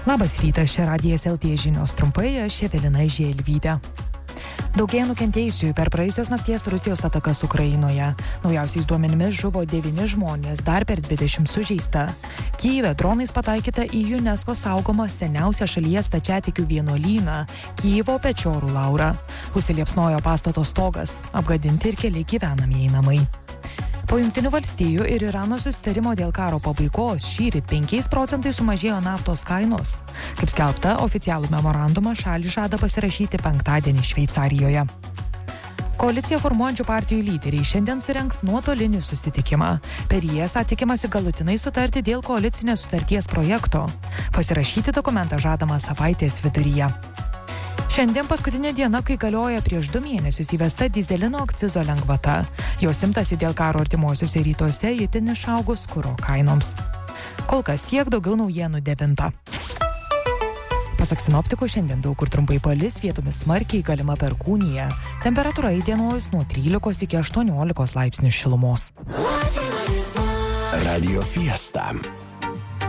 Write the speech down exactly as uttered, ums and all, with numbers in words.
Labas rytas, čia Radijas L T žinios trumpai, aš Evelina Želvytė. Daugėja nukentėjusiųjų per praėjusios nakties Rusijos atakas Ukrainoje. Naujausiais duomenimis žuvo devyni žmonės, dar per dvidešimt sužeista. Kyjive dronais pataikyta į UNESCO saugomą seniausią šalies stačiatikių vienuolyną – Kijivo Pečiorų laurą. Užsiliepsnojo pastato stogas, apgadinti ir keli gyvenamieji namai. Po Jungtinių valstijų ir Irano susitarimo dėl karo pabaigos šįryt penkiais procentais sumažėjo naftos kainos. Kaip skelbta, oficialų memorandumą šalys žada pasirašyti penktadienį Šveicarijoje. Koaliciją formuojančių partijų lyderiai šiandien surengs nuotolinį susitikimą. Per jį esą tikimasi galutinai sutarti dėl koalicinės sutarties projekto. Pasirašyti dokumentą žadama savaitės viduryje. Šiandien paskutinė diena, kai galioja prieš du mėnesius įvesta dyzelino akcizo lengvata. Jos imtasi dėl karo artimuosiuose rytuose itin išaugus kuro kainoms. Kol kas tiek, daugiau naujienų devintą. Pasak sinoptikų, šiandien daug kur trumpai palis, vietomis smarkiai galima perkūnija. Temperatūra įdienojus nuo trylikos iki aštuoniolikos laipsnių šilumos. Radio Fiesta.